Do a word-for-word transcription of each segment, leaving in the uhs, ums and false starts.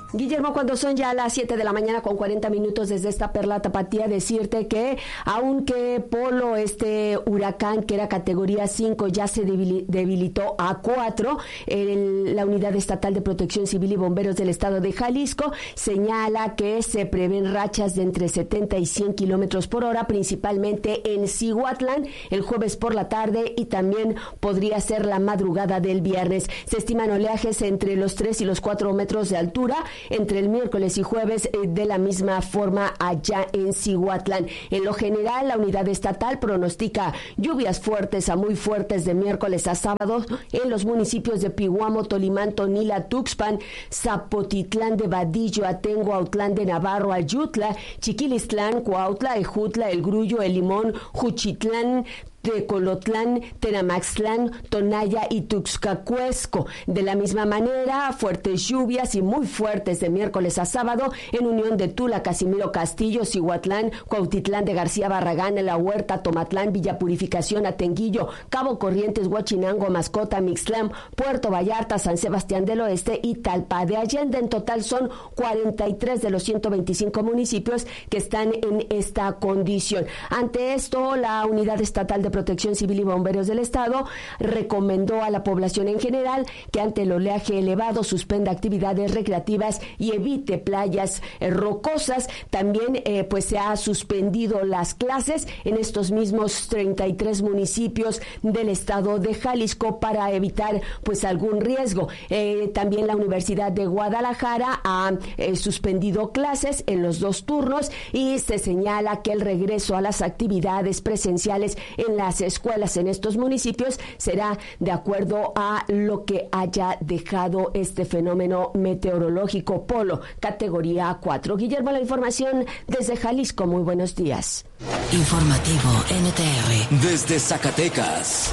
Guillermo, cuando son ya las siete de la mañana con cuarenta minutos desde esta Perla Tapatía, decirte que aunque Polo, este huracán que era categoría cinco, ya se debilitó a cuatro, el, la Unidad Estatal de Protección Civil y Bomberos del Estado de Jalisco señala que se prevén rachas de entre setenta y cien kilómetros por hora, principalmente en Cihuatlán, el jueves por la tarde y también podría ser la madrugada del viernes. Se estiman oleajes entre los tres y los cuatro metros de altura entre el miércoles y jueves, eh, de la misma forma allá en Cihuatlán. En lo general, la unidad estatal pronostica lluvias fuertes a muy fuertes de miércoles a sábado en los municipios de Pihuamo, Tolimán, Tonila, Tuxpan, Zapotitlán de Vadillo, Atengo, Autlán de Navarro, Ayutla, Chiquilistlán, Cuautla, Ejutla, El Grullo, El Limón, Juchitlán, Tecolotlán, Tenamaxtlán, Tonaya y Tuxcacuesco. De la misma manera, fuertes lluvias y muy fuertes de miércoles a sábado en Unión de Tula, Casimiro Castillo, Cihuatlán, Cuautitlán de García Barragán, La Huerta, Tomatlán, Villa Purificación, Atenguillo, Cabo Corrientes, Huachinango, Mascota, Mixtlán, Puerto Vallarta, San Sebastián del Oeste y Talpa de Allende. En total son cuarenta y tres de los ciento veinticinco municipios que están en esta condición. Ante esto, la Unidad Estatal de Protección Civil y Bomberos del Estado recomendó a la población en general que ante el oleaje elevado suspenda actividades recreativas y evite playas eh, rocosas. También eh, pues se ha suspendido las clases en estos mismos treinta y tres municipios del estado de Jalisco para evitar pues algún riesgo. Eh, también la Universidad de Guadalajara ha eh, suspendido clases en los dos turnos y se señala que el regreso a las actividades presenciales en las escuelas en estos municipios será de acuerdo a lo que haya dejado este fenómeno meteorológico Polo, categoría cuatro. Guillermo, la información desde Jalisco. Muy buenos días. Informativo N T R. Desde Zacatecas.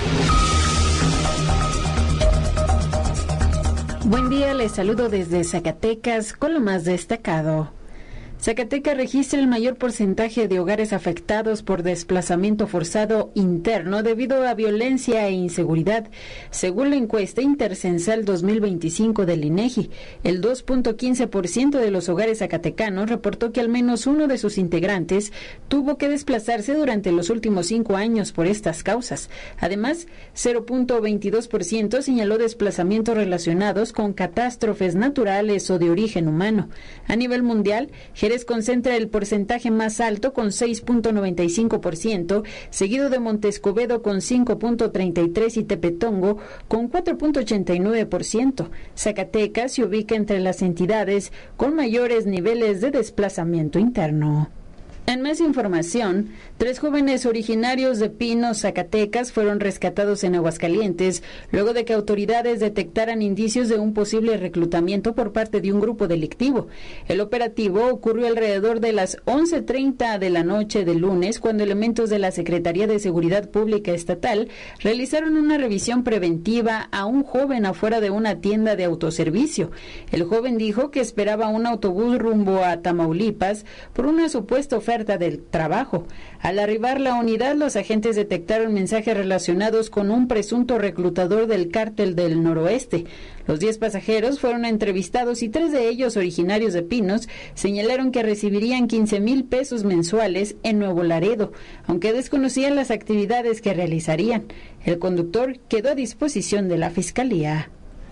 Buen día, les saludo desde Zacatecas con lo más destacado. Zacatecas registra el mayor porcentaje de hogares afectados por desplazamiento forzado interno debido a violencia e inseguridad. Según la encuesta intercensal dos mil veinticinco del INEGI, el dos punto quince por ciento de los hogares zacatecanos reportó que al menos uno de sus integrantes tuvo que desplazarse durante los últimos cinco años por estas causas. Además, cero punto veintidós por ciento señaló desplazamientos relacionados con catástrofes naturales o de origen humano. A nivel mundial, Jerez concentra el porcentaje más alto con seis punto noventa y cinco por ciento, seguido de Montescobedo con cinco punto treinta y tres por ciento y Tepetongo con cuatro punto ochenta y nueve por ciento. Zacatecas se ubica entre las entidades con mayores niveles de desplazamiento interno. En más información, tres jóvenes originarios de Pinos, Zacatecas, fueron rescatados en Aguascalientes luego de que autoridades detectaran indicios de un posible reclutamiento por parte de un grupo delictivo. El operativo ocurrió alrededor de las once treinta de la noche del lunes, cuando elementos de la Secretaría de Seguridad Pública Estatal realizaron una revisión preventiva a un joven afuera de una tienda de autoservicio. El joven dijo que esperaba un autobús rumbo a Tamaulipas por una supuesta oferta del trabajo. Al arribar la unidad, los agentes detectaron mensajes relacionados con un presunto reclutador del Cártel del Noroeste. Los diez pasajeros fueron entrevistados y tres de ellos, originarios de Pinos, señalaron que recibirían quince mil pesos mensuales en Nuevo Laredo, aunque desconocían las actividades que realizarían. El conductor quedó a disposición de la Fiscalía.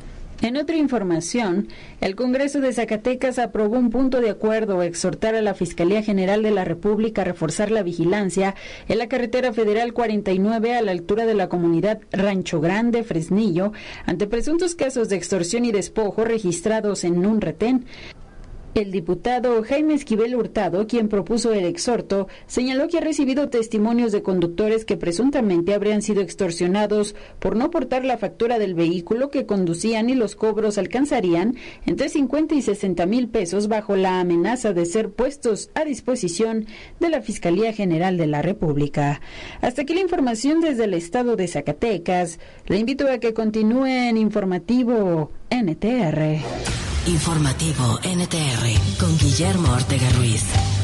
En otra información, el Congreso de Zacatecas aprobó un punto de acuerdo a exhortar a la Fiscalía General de la República a reforzar la vigilancia en la carretera federal cuarenta y nueve a la altura de la comunidad Rancho Grande, Fresnillo, ante presuntos casos de extorsión y despojo registrados en un retén. El diputado Jaime Esquivel Hurtado, quien propuso el exhorto, señaló que ha recibido testimonios de conductores que presuntamente habrían sido extorsionados por no portar la factura del vehículo que conducían y los cobros alcanzarían entre cincuenta y sesenta mil pesos bajo la amenaza de ser puestos a disposición de la Fiscalía General de la República. Hasta aquí la información desde el estado de Zacatecas. Le invito a que continúe en Informativo N T R. Informativo N T R con Guillermo Ortega Ruiz.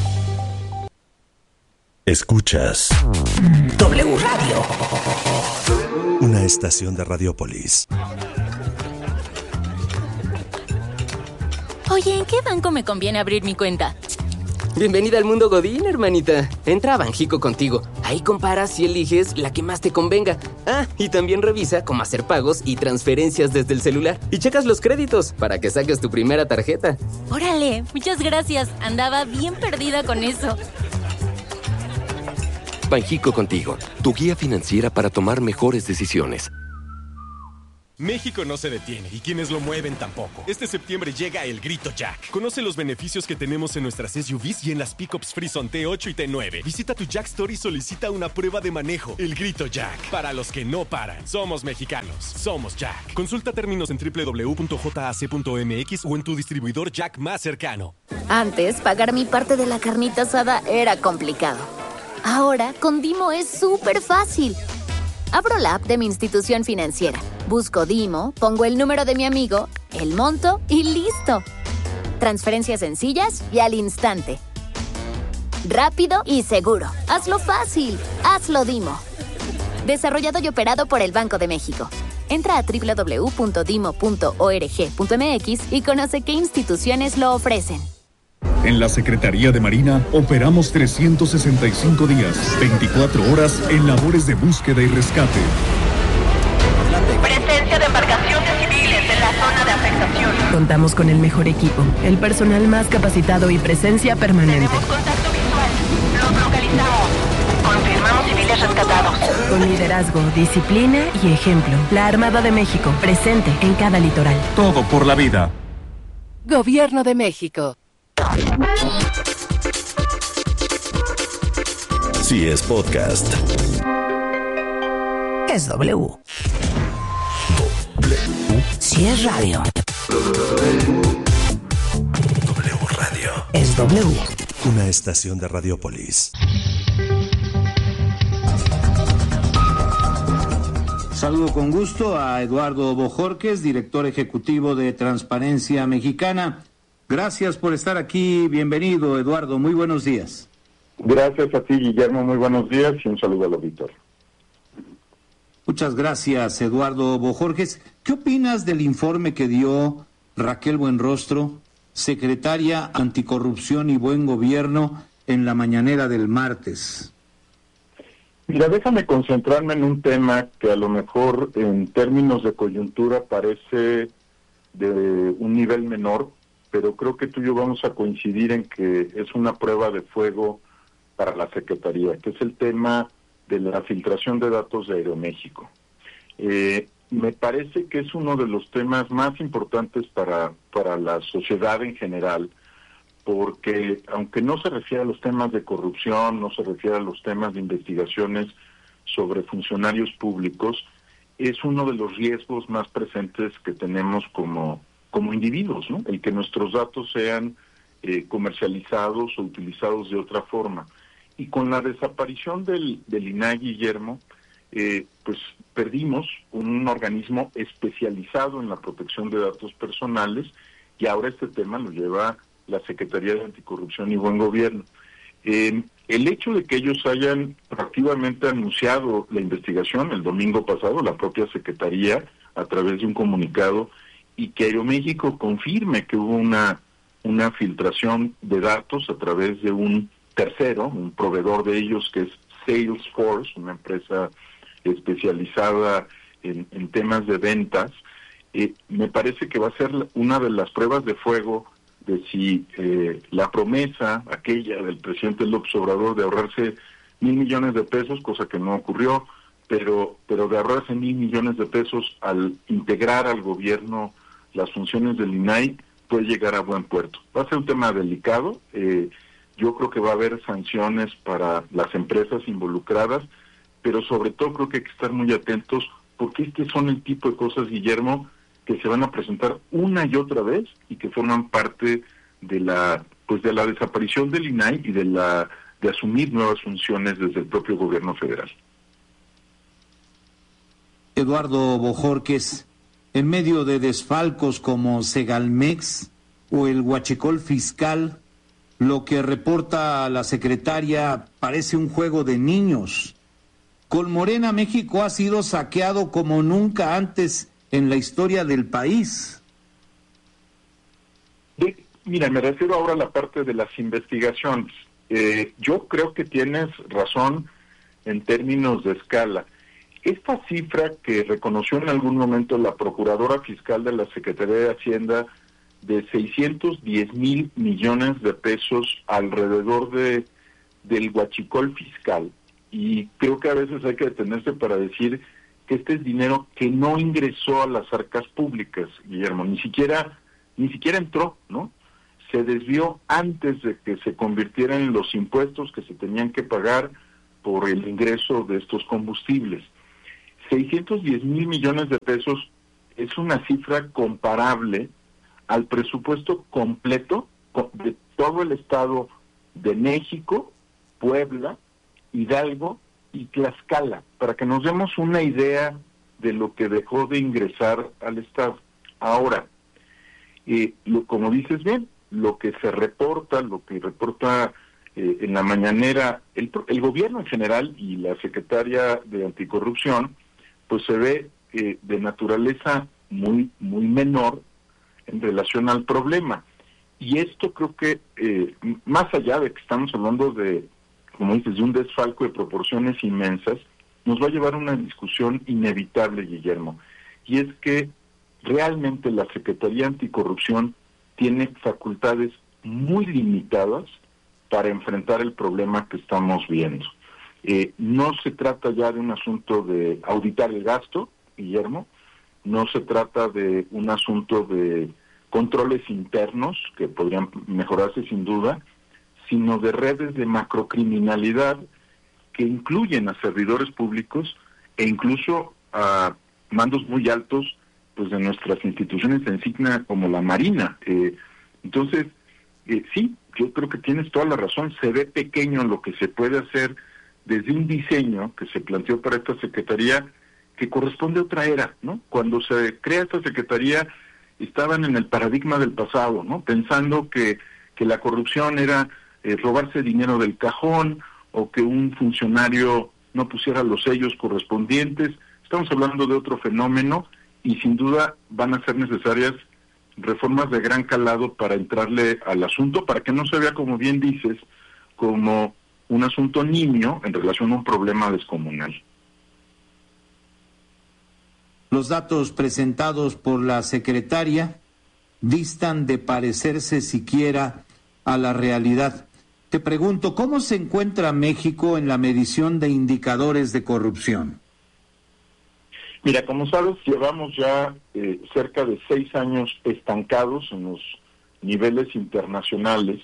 Escuchas W Radio, una estación de Radiopolis. Oye, ¿en qué banco me conviene abrir mi cuenta? Bienvenida al mundo Godín, hermanita. Entra a Banjico Contigo. Ahí comparas y eliges la que más te convenga. Ah, y también revisa cómo hacer pagos y transferencias desde el celular. Y checas los créditos para que saques tu primera tarjeta. Órale, muchas gracias. Andaba bien perdida con eso. Banjico Contigo, tu guía financiera para tomar mejores decisiones. México no se detiene y quienes lo mueven tampoco. Este septiembre llega el Grito Jack. Conoce los beneficios que tenemos en nuestras S U Vs y en las pickups Frison T ocho y T nueve. Visita tu Jack Store y solicita una prueba de manejo. El Grito Jack. Para los que no paran. Somos mexicanos. Somos Jack. Consulta términos en doble u doble u doble u punto jac punto m x o en tu distribuidor Jack más cercano. Antes, pagar mi parte de la carnita asada era complicado. Ahora, con Dimo es súper fácil. Abro la app de mi institución financiera, busco Dimo, pongo el número de mi amigo, el monto y ¡listo! Transferencias sencillas y al instante. Rápido y seguro. Hazlo fácil. Hazlo Dimo. Desarrollado y operado por el Banco de México. Entra a doble u doble u doble u punto dimo punto org punto m x y conoce qué instituciones lo ofrecen. En la Secretaría de Marina operamos trescientos sesenta y cinco días, veinticuatro horas en labores de búsqueda y rescate. Presencia de embarcaciones civiles en la zona de afectación. Contamos con el mejor equipo, el personal más capacitado y presencia permanente. Tenemos contacto visual. Los localizamos. Confirmamos civiles rescatados. Con liderazgo, disciplina y ejemplo. La Armada de México, presente en cada litoral. Todo por la vida. Gobierno de México. Si es podcast, es W. W. Si es radio, W Radio. Es W. Una estación de Radiopolis. Saludo con gusto a Eduardo Bojorquez, director ejecutivo de Transparencia Mexicana. Gracias por estar aquí. Bienvenido, Eduardo. Muy buenos días. Gracias a ti, Guillermo. Muy buenos días y un saludo al auditorio. Muchas gracias, Eduardo Bojorquez. ¿Qué opinas del informe que dio Raquel Buenrostro, secretaria Anticorrupción y Buen Gobierno, en la mañanera del martes? Mira, déjame concentrarme en un tema que a lo mejor en términos de coyuntura parece de un nivel menor, pero creo que tú y yo vamos a coincidir en que es una prueba de fuego para la Secretaría, que es el tema de la filtración de datos de Aeroméxico. Eh, me parece que es uno de los temas más importantes para, para la sociedad en general, porque aunque no se refiere a los temas de corrupción, no se refiere a los temas de investigaciones sobre funcionarios públicos, es uno de los riesgos más presentes que tenemos como como individuos, ¿no? El que nuestros datos sean eh, comercializados o utilizados de otra forma. Y con la desaparición del, del I N A I, Guillermo, eh, pues perdimos un organismo especializado en la protección de datos personales y ahora este tema lo lleva la Secretaría de Anticorrupción y Buen Gobierno. Eh, el hecho de que ellos hayan proactivamente anunciado la investigación el domingo pasado, la propia Secretaría, a través de un comunicado, y que Aeroméxico confirme que hubo una, una filtración de datos a través de un tercero, un proveedor de ellos que es Salesforce, una empresa especializada en, en temas de ventas, eh, me parece que va a ser una de las pruebas de fuego de si eh, la promesa aquella del presidente López Obrador de ahorrarse mil millones de pesos, cosa que no ocurrió, pero, pero de ahorrarse mil millones de pesos al integrar al gobierno las funciones del I N A I, puede llegar a buen puerto. Va a ser un tema delicado, eh, yo creo que va a haber sanciones para las empresas involucradas, pero sobre todo creo que hay que estar muy atentos, porque este son el tipo de cosas, Guillermo, que se van a presentar una y otra vez y que forman parte de la pues de la desaparición del I N A I y de la de asumir nuevas funciones desde el propio gobierno federal. Eduardo Bojorquez, en medio de desfalcos como Segalmex o el huachicol fiscal, lo que reporta la secretaria parece un juego de niños. Con Morena, México ha sido saqueado como nunca antes en la historia del país. De, Mira, me refiero ahora a la parte de las investigaciones. Eh, yo creo que tienes razón en términos de escala. Esta cifra que reconoció en algún momento la Procuradora Fiscal de la Secretaría de Hacienda de seiscientos diez mil millones de pesos alrededor de del huachicol fiscal, y creo que a veces hay que detenerse para decir que este es dinero que no ingresó a las arcas públicas, Guillermo, ni siquiera ni siquiera entró, ¿no? Se desvió antes de que se convirtieran en los impuestos que se tenían que pagar por el ingreso de estos combustibles. seiscientos diez mil millones de pesos es una cifra comparable al presupuesto completo de todo el estado de México, Puebla, Hidalgo y Tlaxcala, para que nos demos una idea de lo que dejó de ingresar al estado. Ahora, eh, lo, como dices bien, lo que se reporta, lo que reporta eh, en la mañanera el, el gobierno en general y la secretaria de Anticorrupción, pues se ve eh, de naturaleza muy muy menor en relación al problema. Y esto creo que, eh, más allá de que estamos hablando de, como dices, de un desfalco de proporciones inmensas, nos va a llevar a una discusión inevitable, Guillermo. Y es que realmente la Secretaría Anticorrupción tiene facultades muy limitadas para enfrentar el problema que estamos viendo. Eh, no se trata ya de un asunto de auditar el gasto, Guillermo, no se trata de un asunto de controles internos, que podrían mejorarse sin duda, sino de redes de macrocriminalidad que incluyen a servidores públicos e incluso a mandos muy altos pues de nuestras instituciones de insignia como la Marina. Eh, entonces, eh, sí, yo creo que tienes toda la razón, se ve pequeño lo que se puede hacer desde un diseño que se planteó para esta Secretaría que corresponde a otra era, ¿no? Cuando se crea esta Secretaría estaban en el paradigma del pasado, ¿no? Pensando que, que la corrupción era eh, robarse dinero del cajón o que un funcionario no pusiera los sellos correspondientes. Estamos hablando de otro fenómeno y sin duda van a ser necesarias reformas de gran calado para entrarle al asunto, para que no se vea, como bien dices, como un asunto nimio en relación a un problema descomunal. Los datos presentados por la secretaria distan de parecerse siquiera a la realidad. Te pregunto, ¿cómo se encuentra México en la medición de indicadores de corrupción? Mira, como sabes, llevamos ya eh, cerca de seis años estancados en los niveles internacionales.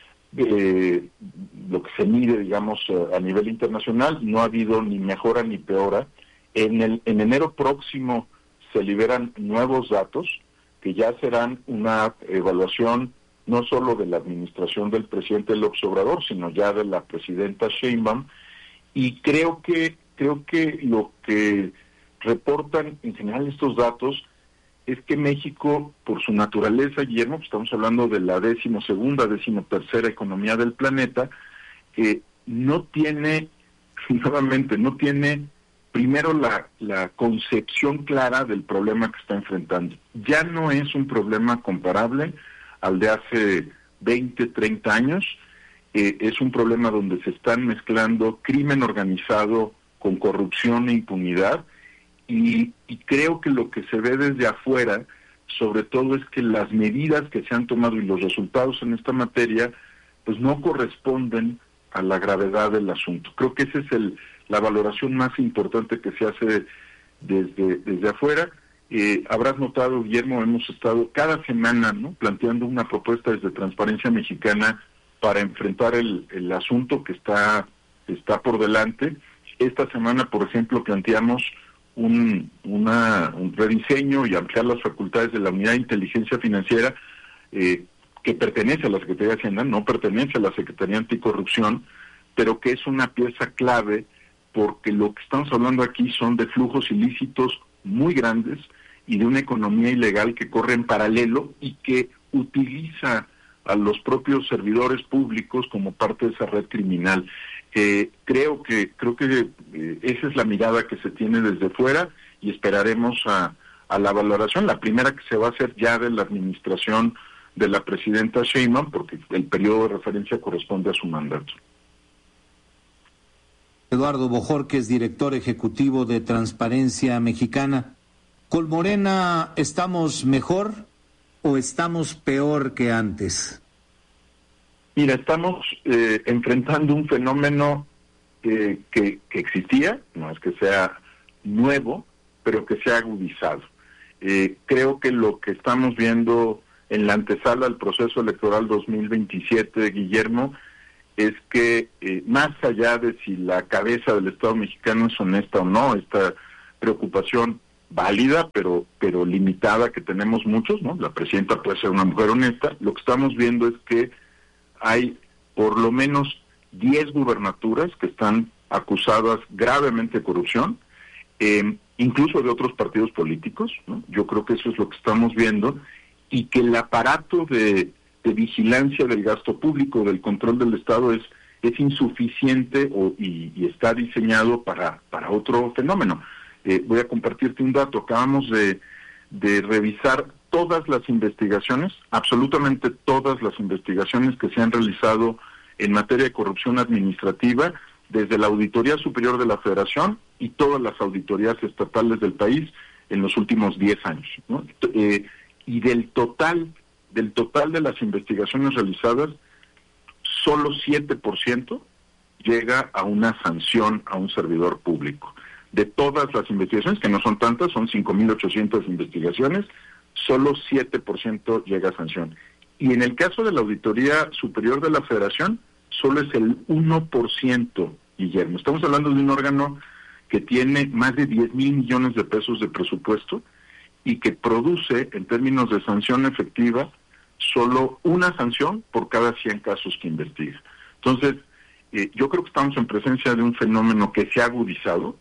Eh, lo que se mide, digamos, a nivel internacional, no ha habido ni mejora ni peora. En, el, en enero próximo se liberan nuevos datos que ya serán una evaluación no solo de la administración del presidente López Obrador, sino ya de la presidenta Sheinbaum, y creo que creo que lo que reportan en general estos datos es que México, por su naturaleza, Guillermo, pues estamos hablando de la decimosegunda, decimotercera economía del planeta, que no tiene, nuevamente, no tiene primero la, la concepción clara del problema que está enfrentando. Ya no es un problema comparable al de hace veinte, treinta años, eh, es un problema donde se están mezclando crimen organizado con corrupción e impunidad, y, y creo que lo que se ve desde afuera, sobre todo, es que las medidas que se han tomado y los resultados en esta materia, pues no corresponden a la gravedad del asunto. Creo que esa es el, la valoración más importante que se hace desde, desde afuera. Eh, habrás notado, Guillermo, hemos estado cada semana, ¿no?, planteando una propuesta desde Transparencia Mexicana para enfrentar el, el asunto que está, está por delante. Esta semana, por ejemplo, planteamos un, una, un rediseño y ampliar las facultades de la Unidad de Inteligencia Financiera, eh, que pertenece a la Secretaría de Hacienda, no pertenece a la Secretaría Anticorrupción, pero que es una pieza clave porque lo que estamos hablando aquí son de flujos ilícitos muy grandes y de una economía ilegal que corre en paralelo y que utiliza a los propios servidores públicos como parte de esa red criminal. Eh, creo que creo que eh, esa es la mirada que se tiene desde fuera y esperaremos a, a la valoración, la primera que se va a hacer ya de la administración de la presidenta Sheinbaum, porque el periodo de referencia corresponde a su mandato. Eduardo Bojorquez, director ejecutivo de Transparencia Mexicana. ¿Con Morena estamos mejor o estamos peor que antes? Mira, estamos eh, enfrentando un fenómeno eh, que, que existía, no es que sea nuevo, pero que se ha agudizado. Eh, creo que lo que estamos viendo en la antesala del proceso electoral dos mil veintisiete, Guillermo, es que eh, más allá de si la cabeza del Estado mexicano es honesta o no, esta preocupación válida, pero pero limitada que tenemos muchos, ¿no? La presidenta puede ser una mujer honesta. Lo que estamos viendo es que hay por lo menos diez gubernaturas que están acusadas gravemente de corrupción, eh, incluso de otros partidos políticos, ¿no? Yo creo que eso es lo que estamos viendo, y que el aparato de, de vigilancia del gasto público, del control del Estado, es es insuficiente o, y, y está diseñado para, para otro fenómeno. Eh, voy a compartirte un dato. Acabamos de, de revisar todas las investigaciones, absolutamente todas las investigaciones que se han realizado en materia de corrupción administrativa, desde la Auditoría Superior de la Federación y todas las auditorías estatales del país en los últimos diez años, ¿no? Eh, y del total, del total de las investigaciones realizadas, solo siete por ciento llega a una sanción a un servidor público. De todas las investigaciones, que no son tantas, son cinco mil ochocientas investigaciones, solo siete por ciento llega a sanción. Y en el caso de la Auditoría Superior de la Federación, solo es el uno por ciento, Guillermo. Estamos hablando de un órgano que tiene más de diez mil millones de pesos de presupuesto y que produce, en términos de sanción efectiva, solo una sanción por cada cien casos que investiga. Entonces, eh, yo creo que estamos en presencia de un fenómeno que se ha agudizado,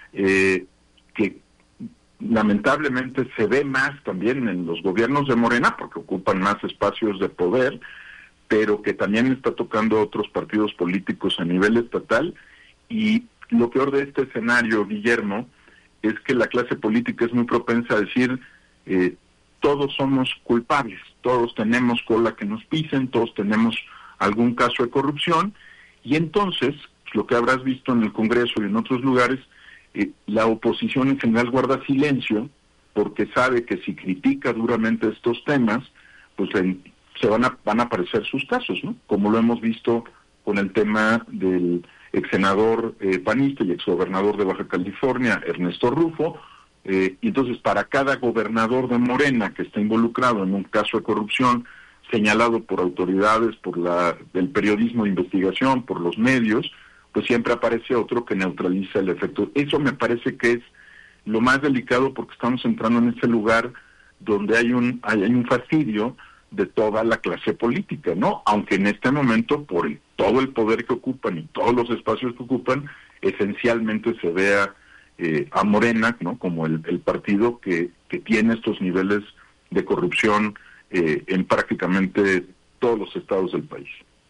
eh, que lamentablemente se ve más también en los gobiernos de Morena, porque ocupan más espacios de poder, pero que también está tocando a otros partidos políticos a nivel estatal. Y lo peor de este escenario, Guillermo, es que la clase política es muy propensa a decir, eh, todos somos culpables, todos tenemos cola que nos pisen, todos tenemos algún caso de corrupción, y entonces, lo que habrás visto en el Congreso y en otros lugares, eh, la oposición en general guarda silencio, porque sabe que si critica duramente estos temas, pues en, se van a, van a aparecer sus casos, ¿no? Como lo hemos visto con el tema del ex senador eh, panista y ex gobernador de Baja California, Ernesto Rufo. Eh, y entonces, para cada gobernador de Morena que está involucrado en un caso de corrupción, señalado por autoridades, por la el periodismo de investigación, por los medios, pues siempre aparece otro que neutraliza el efecto. Eso me parece que es lo más delicado, porque estamos entrando en ese lugar donde hay un hay, hay un fastidio de toda la clase política, ¿no? Aunque en este momento, por el, todo el poder que ocupan y todos los espacios que ocupan, esencialmente se vea eh, a Morena, ¿no?, como el, el partido que, que tiene estos niveles de corrupción eh, en prácticamente todos los estados del país.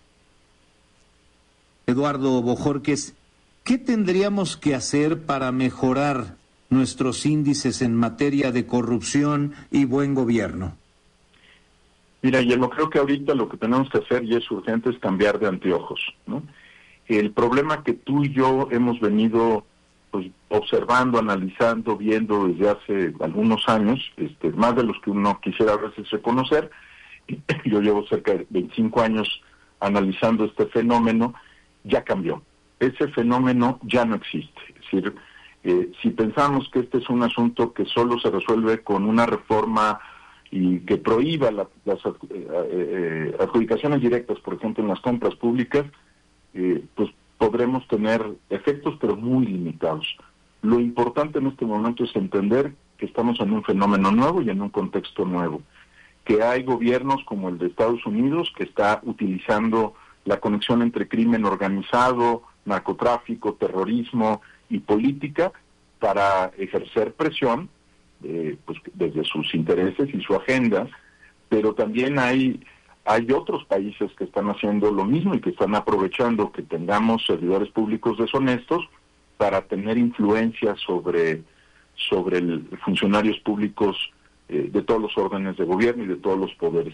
Eduardo Bojorquez, ¿qué tendríamos que hacer para mejorar nuestros índices en materia de corrupción y buen gobierno? Mira, Guillermo, creo que ahorita lo que tenemos que hacer, y es urgente, es cambiar de anteojos, ¿no? El problema que tú y yo hemos venido pues observando, analizando, viendo desde hace algunos años, este, más de los que uno quisiera a veces reconocer, yo llevo cerca de veinticinco años analizando este fenómeno, ya cambió. Ese fenómeno ya no existe. Es decir, eh, si pensamos que este es un asunto que solo se resuelve con una reforma y que prohíba la, las eh, eh, adjudicaciones directas, por ejemplo, en las compras públicas, eh, pues podremos tener efectos, pero muy limitados. Lo importante en este momento es entender que estamos en un fenómeno nuevo y en un contexto nuevo, que hay gobiernos como el de Estados Unidos que está utilizando la conexión entre crimen organizado, narcotráfico, terrorismo y política para ejercer presión, Eh, pues desde sus intereses y su agenda, pero también hay hay otros países que están haciendo lo mismo y que están aprovechando que tengamos servidores públicos deshonestos para tener influencia sobre sobre el, funcionarios públicos eh, de todos los órdenes de gobierno y de todos los poderes.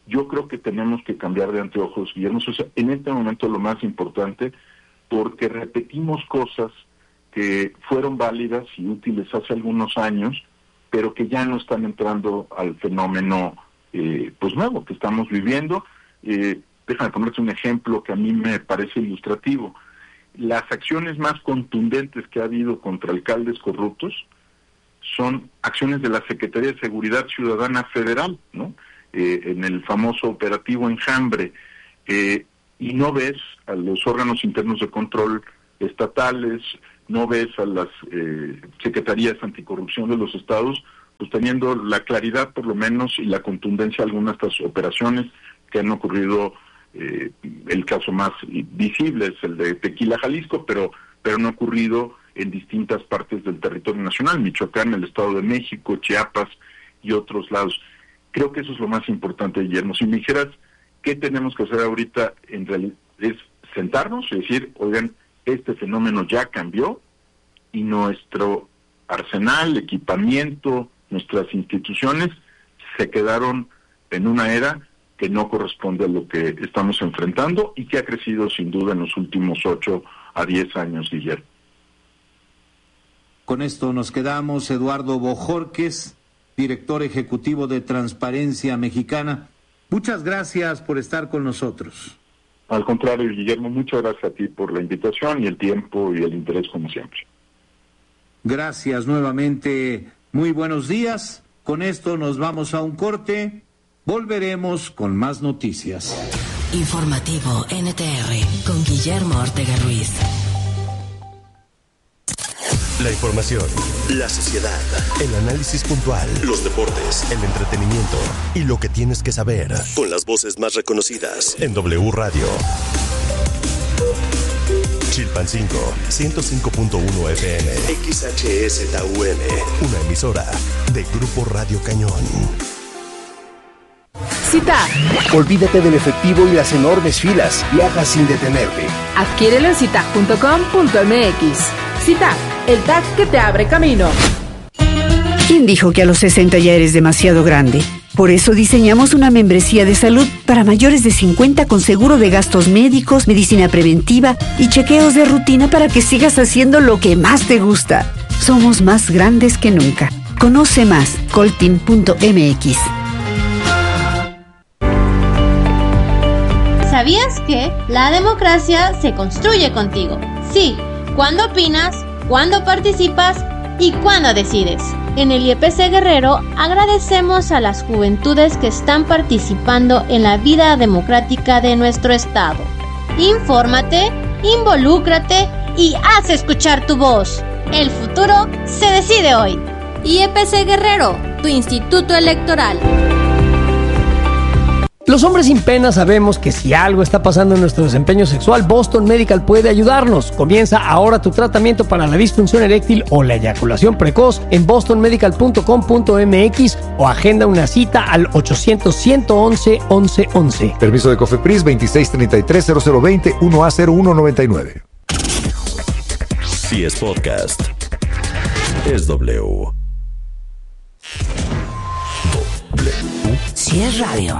yo creo que tenemos que cambiar de anteojos, Guillermo. O sea, en este momento lo más importante, porque repetimos cosas que fueron válidas y útiles hace algunos años, pero que ya no están entrando al fenómeno eh, pues nuevo que estamos viviendo. Eh, déjame ponerte un ejemplo que a mí me parece ilustrativo. Las acciones más contundentes que ha habido contra alcaldes corruptos son acciones de la Secretaría de Seguridad Ciudadana Federal, ¿no? Eh, en el famoso operativo Enjambre, eh, y no ves a los órganos internos de control estatales, no ves a las eh, secretarías anticorrupción de los estados, pues teniendo la claridad por lo menos y la contundencia de algunas de estas operaciones que han ocurrido. Eh, el caso más visible es el de Tequila, Jalisco, pero, pero no ha ocurrido en distintas partes del territorio nacional, Michoacán, el Estado de México, Chiapas y otros lados. Creo que eso es lo más importante, Guillermo. Si me dijeras qué tenemos que hacer ahorita, en realidad es sentarnos y decir, oigan, este fenómeno ya cambió y nuestro arsenal, equipamiento, nuestras instituciones se quedaron en una era que no corresponde a lo que estamos enfrentando y que ha crecido sin duda en los últimos ocho a diez años, Guillermo. Con esto nos quedamos. Eduardo Bojorquez, director ejecutivo de Transparencia Mexicana. Muchas gracias por estar con nosotros. Al contrario, Guillermo, muchas gracias a ti por la invitación y el tiempo y el interés como siempre. Gracias nuevamente. Muy buenos días. Con esto nos vamos a un corte. Volveremos con más noticias. Informativo N T R con Guillermo Ortega Ruiz. La información, la sociedad, el análisis puntual, los deportes, el entretenimiento y lo que tienes que saber. Con las voces más reconocidas en W Radio. Chilpancingo, ciento cinco punto uno F M. X H S T U M. Una emisora de Grupo Radio Cañón. Cita. Olvídate del efectivo y las enormes filas. Viaja sin detenerte. Adquiérelo en cita punto com punto m x. Cita, el tag que te abre camino. ¿Quién dijo que a los sesenta ya eres demasiado grande? Por eso diseñamos una membresía de salud para mayores de cincuenta con seguro de gastos médicos, medicina preventiva y chequeos de rutina para que sigas haciendo lo que más te gusta. Somos más grandes que nunca. Conoce más, coltin punto m x. ¿Sabías que la democracia se construye contigo? Sí, cuando opinas, cuando participas y cuando decides. En el I E P C Guerrero agradecemos a las juventudes que están participando en la vida democrática de nuestro estado. Infórmate, involúcrate y haz escuchar tu voz. El futuro se decide hoy. I E P C Guerrero, tu instituto electoral. Los hombres sin pena sabemos que si algo está pasando en nuestro desempeño sexual, Boston Medical puede ayudarnos. Comienza ahora tu tratamiento para la disfunción eréctil o la eyaculación precoz en boston medical punto com punto m x o agenda una cita al ochocientos, ciento once, once once. Permiso de COFEPRIS veintiséis treinta y tres, cero cero veinte, uno A cero uno noventa y nueve. Si es podcast, es W. Si es radio.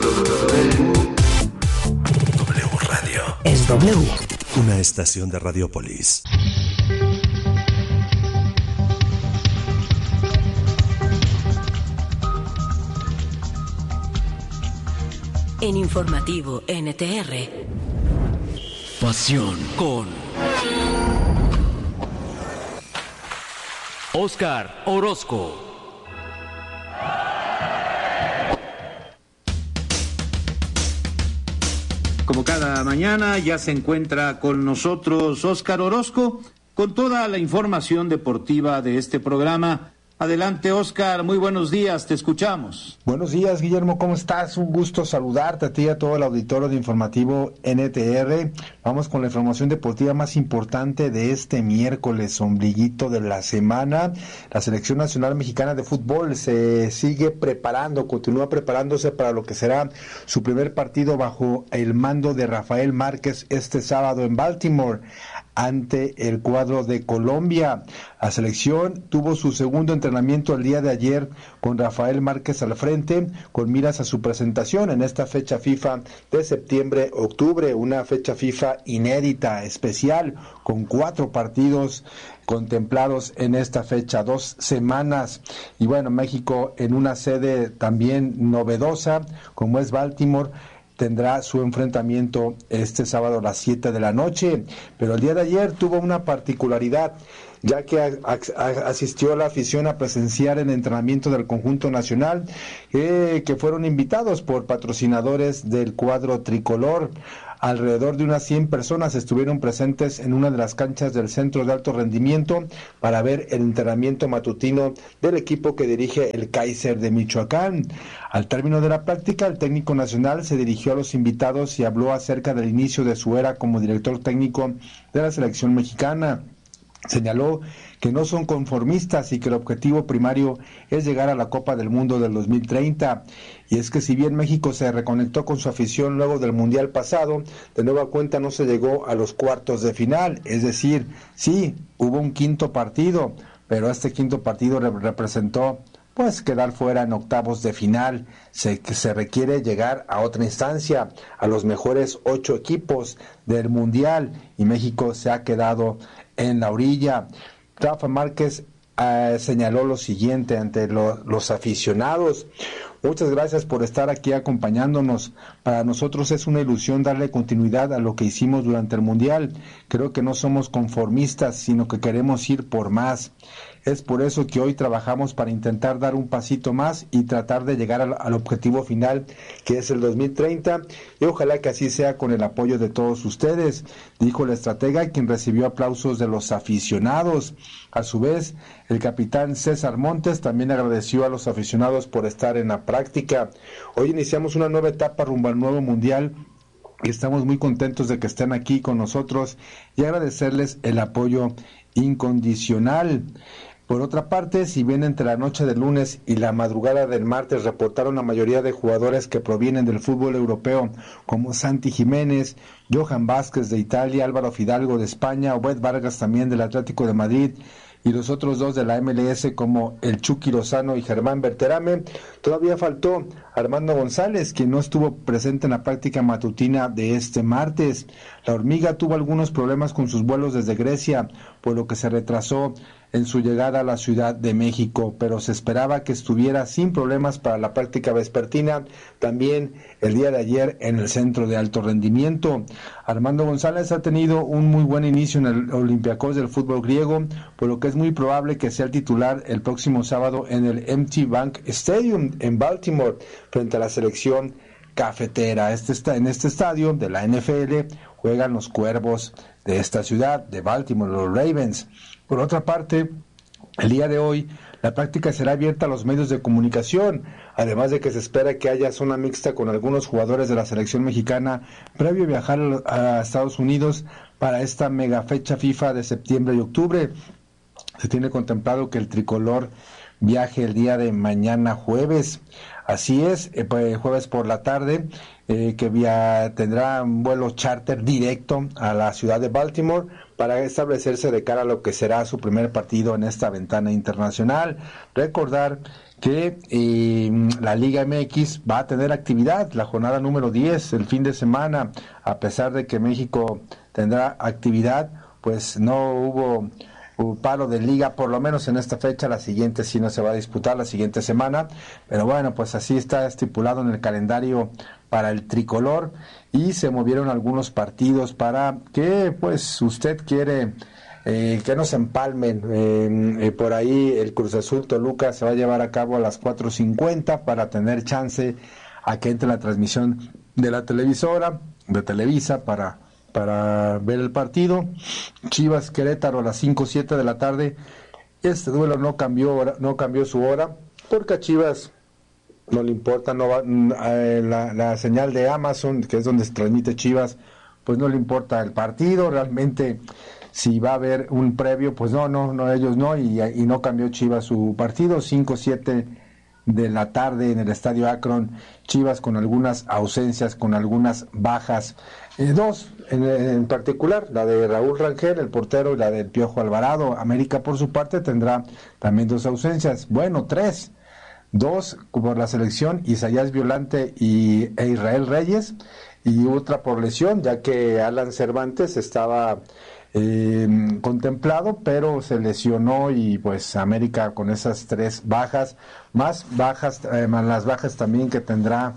W Radio. Es W. Una estación de Radiopolis. En Informativo N T R. Pasión con Oscar Orozco. Como cada mañana ya se encuentra con nosotros Oscar Orozco con toda la información deportiva de este programa. Adelante, Oscar, muy buenos días, te escuchamos. Buenos días, Guillermo, ¿cómo estás? Un gusto saludarte a ti y a todo el auditorio de Informativo N T R. Vamos con la información deportiva más importante de este miércoles, ombliguito de la semana. La Selección Nacional Mexicana de Fútbol se sigue preparando, continúa preparándose para lo que será su primer partido bajo el mando de Rafael Márquez este sábado en Baltimore. ante el cuadro de Colombia. La selección tuvo su segundo entrenamiento el día de ayer con Rafael Márquez al frente, con miras a su presentación en esta fecha FIFA de septiembre-octubre, una fecha FIFA inédita, especial, con cuatro partidos contemplados en esta fecha, dos semanas. Y bueno, México en una sede también novedosa, como es Baltimore, tendrá su enfrentamiento este sábado a las siete de la noche, pero el día de ayer tuvo una particularidad, ya que a, a, asistió a la afición a presenciar el entrenamiento del conjunto nacional, eh, que fueron invitados por patrocinadores del cuadro tricolor. Alrededor de unas cien personas estuvieron presentes en una de las canchas del Centro de Alto Rendimiento para ver el entrenamiento matutino del equipo que dirige el Kaiser de Michoacán. Al término de la práctica, el técnico nacional se dirigió a los invitados y habló acerca del inicio de su era como director técnico de la selección mexicana. Señaló que no son conformistas y que el objetivo primario es llegar a la Copa del Mundo del dos mil treinta. Y es que si bien México se reconectó con su afición luego del Mundial pasado, de nueva cuenta no se llegó a los cuartos de final. Es decir, sí, hubo un quinto partido, pero este quinto partido re- representó pues quedar fuera en octavos de final. Se, se requiere llegar a otra instancia, a los mejores ocho equipos del Mundial, y México se ha quedado en la orilla. Rafa Márquez eh, señaló lo siguiente ante lo, los aficionados: muchas gracias por estar aquí acompañándonos. Para nosotros es una ilusión darle continuidad a lo que hicimos durante el Mundial. Creo que no somos conformistas, sino que queremos ir por más. Es por eso que hoy trabajamos para intentar dar un pasito más y tratar de llegar al, al objetivo final, que es el dos mil treinta, y ojalá que así sea con el apoyo de todos ustedes, dijo el estratega, quien recibió aplausos de los aficionados. A su vez, el capitán César Montes también agradeció a los aficionados por estar en la práctica. Hoy iniciamos una nueva etapa rumbo al nuevo Mundial y estamos muy contentos de que estén aquí con nosotros y agradecerles el apoyo incondicional. Por otra parte, si bien entre la noche del lunes y la madrugada del martes reportaron la mayoría de jugadores que provienen del fútbol europeo, como Santi Jiménez, Johan Vázquez de Italia, Álvaro Fidalgo de España, Obed Vargas también del Atlético de Madrid, y los otros dos de la M L S como el Chucky Lozano y Germán Berterame, todavía faltó Armando González, quien no estuvo presente en la práctica matutina de este martes. La Hormiga tuvo algunos problemas con sus vuelos desde Grecia, por lo que se retrasó en su llegada a la Ciudad de México, pero se esperaba que estuviera sin problemas para la práctica vespertina también el día de ayer en el Centro de Alto Rendimiento. Armando González ha tenido un muy buen inicio en el Olympiacos del fútbol griego, por lo que es muy probable que sea el titular el próximo sábado en el M T Bank Stadium en Baltimore frente a la selección cafetera. Este está en este estadio de la N F L juegan los Cuervos de esta ciudad, de Baltimore, los Ravens. Por otra parte, el día de hoy, la práctica será abierta a los medios de comunicación, además de que se espera que haya zona mixta con algunos jugadores de la selección mexicana previo a viajar a Estados Unidos para esta mega fecha FIFA de septiembre y octubre. Se tiene contemplado que el tricolor viaje el día de mañana jueves. Así es, eh, pues, jueves por la tarde, eh, que via, tendrá un vuelo charter directo a la ciudad de Baltimore para establecerse de cara a lo que será su primer partido en esta ventana internacional. Recordar que eh, la Liga M X va a tener actividad, la jornada número diez, el fin de semana, a pesar de que México tendrá actividad, pues no hubo paro de liga, por lo menos en esta fecha. La siguiente sí no se va a disputar, la siguiente semana, pero bueno, pues así está estipulado en el calendario para el tricolor, y se movieron algunos partidos para que, pues, usted quiere eh, que nos empalmen. Eh, eh, por ahí el Cruz Azul Toluca se va a llevar a cabo a las cuatro cincuenta para tener chance a que entre la transmisión de la televisora, de Televisa, para para ver el partido. Chivas Querétaro a las cinco o siete de la tarde. Este duelo no cambió no cambió su hora, porque a Chivas no le importa, no va, la, la señal de Amazon, que es donde se transmite Chivas, pues no le importa el partido. Realmente, si va a haber un previo, pues no, no, no, ellos no, y, y no cambió Chivas su partido. cinco o siete de la tarde en el Estadio Akron, Chivas con algunas ausencias, con algunas bajas. Eh, dos en, en particular, la de Raúl Rangel, el portero, y la del Piojo Alvarado. América, por su parte, tendrá también dos ausencias, bueno, tres, dos por la selección, Isaías Violante y e Israel Reyes, y otra por lesión, ya que Alan Cervantes estaba eh, contemplado, pero se lesionó, y pues América con esas tres bajas, más bajas, eh, más las bajas también que tendrá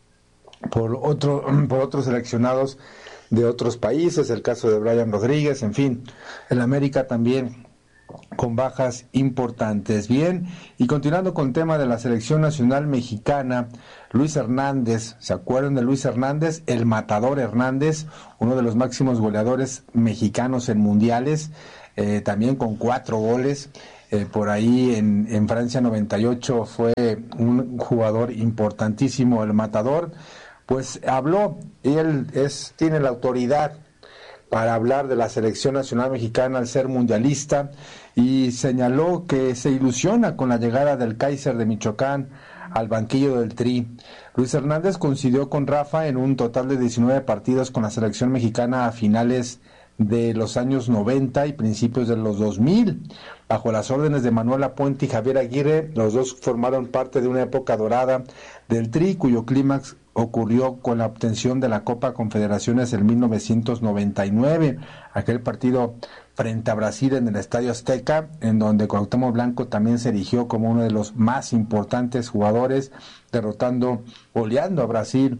por otro, por otros seleccionados de otros países, el caso de Brian Rodríguez, en fin, el América también con bajas importantes. Bien, y continuando con el tema de la selección nacional mexicana, Luis Hernández, ¿se acuerdan de Luis Hernández? El Matador Hernández, uno de los máximos goleadores mexicanos en mundiales, eh, también con cuatro goles. Eh, por ahí en, en Francia noventa y ocho fue un jugador importantísimo, el Matador. Pues habló, y él es, tiene la autoridad para hablar de la selección nacional mexicana al ser mundialista, y señaló que se ilusiona con la llegada del Kaiser de Michoacán al banquillo del Tri. Luis Hernández coincidió con Rafa en un total de diecinueve partidos con la selección mexicana a finales de los años noventa y principios de los dos mil. Bajo las órdenes de Manuel Apuente y Javier Aguirre, los dos formaron parte de una época dorada del Tri, cuyo clímax ocurrió con la obtención de la Copa Confederaciones en mil novecientos noventa y nueve, aquel partido frente a Brasil en el Estadio Azteca, en donde Cuauhtémoc Blanco también se erigió como uno de los más importantes jugadores, derrotando, goleando a Brasil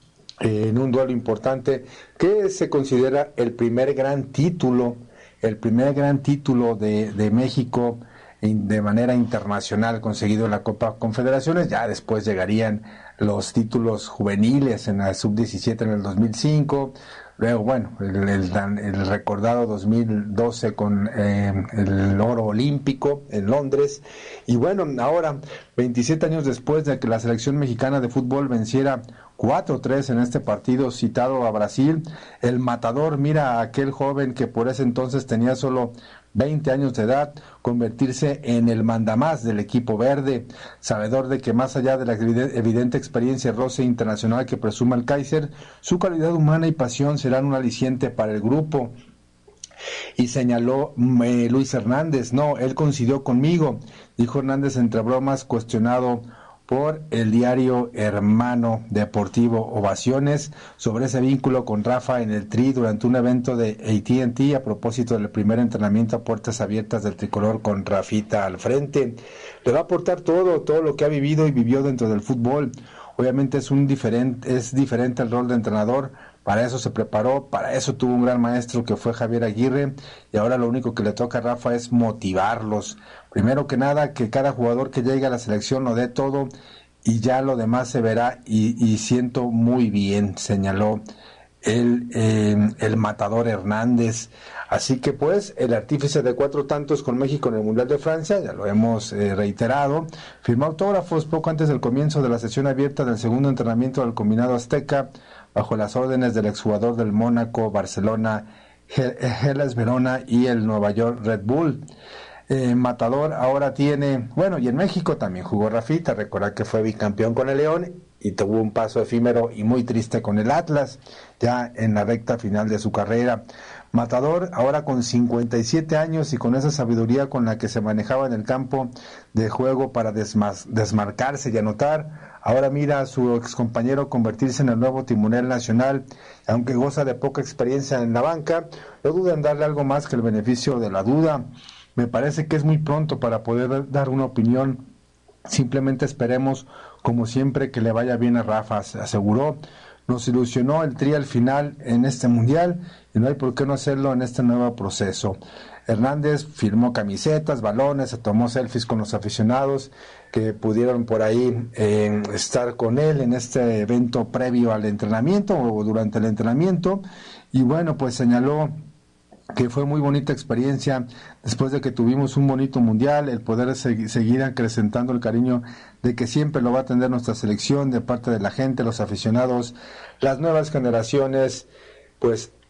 eh, en un duelo importante, que se considera el primer gran título, el primer gran título de, de México de manera internacional conseguido en la Copa Confederaciones. Ya después llegarían los títulos juveniles en la sub diecisiete en el dos mil cinco, luego bueno, el, el, el recordado dos mil doce con eh, el oro olímpico en Londres, y bueno, ahora veintisiete años después de que la selección mexicana de fútbol venciera cuatro tres en este partido citado a Brasil, el Matador mira a aquel joven que por ese entonces tenía solo veinte años de edad, convertirse en el mandamás del equipo verde, sabedor de que más allá de la evidente experiencia roce internacional que presuma el Kaiser, su calidad humana y pasión serán un aliciente para el grupo. Y señaló eh, Luis Hernández, no, él coincidió conmigo, dijo Hernández entre bromas, cuestionado por el diario hermano deportivo Ovaciones sobre ese vínculo con Rafa en el Tri durante un evento de A T and T a propósito del primer entrenamiento a puertas abiertas del tricolor con Rafita al frente. Le va a aportar todo, todo lo que ha vivido y vivió dentro del fútbol. Obviamente es un diferente, es diferente el rol de entrenador. Para eso se preparó, para eso tuvo un gran maestro que fue Javier Aguirre, y ahora lo único que le toca a Rafa es motivarlos. Primero que nada, que cada jugador que llegue a la selección lo dé todo, y ya lo demás se verá, y, y siento muy bien, señaló el, eh, el Matador Hernández. Así que pues, el artífice de cuatro tantos con México en el Mundial de Francia, ya lo hemos eh, reiterado, firmó autógrafos poco antes del comienzo de la sesión abierta del segundo entrenamiento del combinado azteca, bajo las órdenes del exjugador del Mónaco, Barcelona, Hellas Verona y el Nueva York Red Bull. Eh, Matador ahora tiene, bueno, y en México también jugó Rafita, recordad que fue bicampeón con el León y tuvo un paso efímero y muy triste con el Atlas, ya en la recta final de su carrera. Matador, ahora con cincuenta y siete años y con esa sabiduría con la que se manejaba en el campo de juego para desmas- desmarcarse y anotar, ahora mira a su excompañero convertirse en el nuevo timonel nacional. Aunque goza de poca experiencia en la banca, no duda en darle algo más que el beneficio de la duda. Me parece que es muy pronto para poder dar una opinión. Simplemente esperemos, como siempre, que le vaya bien a Rafa, aseguró. Nos ilusionó el Tri al final en este mundial y no hay por qué no hacerlo en este nuevo proceso. Hernández firmó camisetas, balones, se tomó selfies con los aficionados que pudieron por ahí eh, estar con él en este evento previo al entrenamiento o durante el entrenamiento, y bueno, pues señaló que fue muy bonita experiencia después de que tuvimos un bonito mundial, el poder seg- seguir acrecentando el cariño de que siempre lo va a tener nuestra selección de parte de la gente, los aficionados, las nuevas generaciones, pues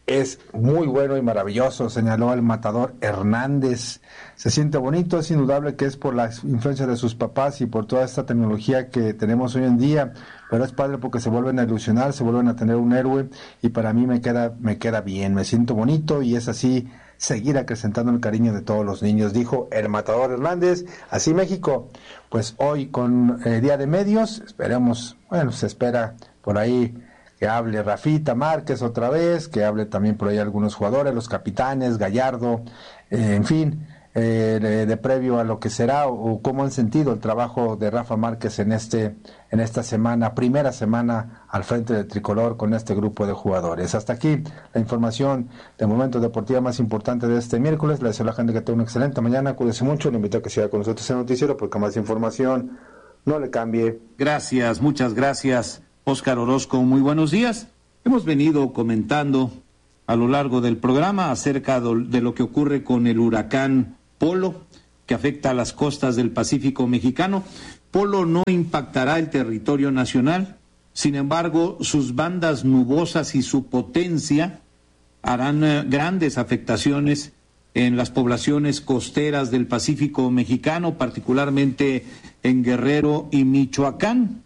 es muy bueno y maravilloso, señaló el matador Hernández. Se siente bonito, es indudable que es por la influencia de sus papás y por toda esta tecnología que tenemos hoy en día, pero es padre porque se vuelven a ilusionar, se vuelven a tener un héroe, y para mí me queda, me queda bien, me siento bonito, y es así seguir acrecentando el cariño de todos los niños, dijo el matador Hernández. Así México, pues hoy con el eh, Día de Medios, esperemos, bueno, se espera por ahí que hable Rafita Márquez otra vez, que hable también por ahí algunos jugadores, los capitanes, Gallardo, eh, en fin, eh, de, de previo a lo que será o, o cómo han sentido el trabajo de Rafa Márquez en este en esta semana, primera semana al frente del tricolor con este grupo de jugadores. Hasta aquí la información de Momento Deportivo más importante de este miércoles. Le deseo a la gente que tenga una excelente mañana, cuídese mucho, le invito a que siga con nosotros en el noticiero porque más información no le cambie. Gracias, muchas gracias, Óscar Orozco, muy buenos días. Hemos venido comentando a lo largo del programa acerca de lo que ocurre con el huracán Polo, que afecta a las costas del Pacífico mexicano. Polo no impactará el territorio nacional, sin embargo, sus bandas nubosas y su potencia harán eh, grandes afectaciones en las poblaciones costeras del Pacífico mexicano, particularmente en Guerrero y Michoacán.